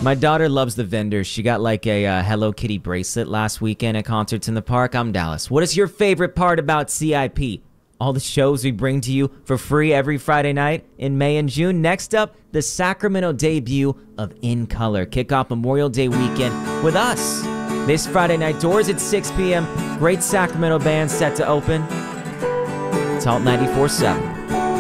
My daughter loves the vendors. She got like a Hello Kitty bracelet last weekend at Concerts in the Park. I'm Dallas. What is your favorite part about CIP? All the shows we bring to you for free every Friday night in May and June. Next up, the Sacramento debut of In Color. Kick off Memorial Day weekend with us. This Friday night, doors at 6 p.m. Great Sacramento band set to open. It's Alt 94.7.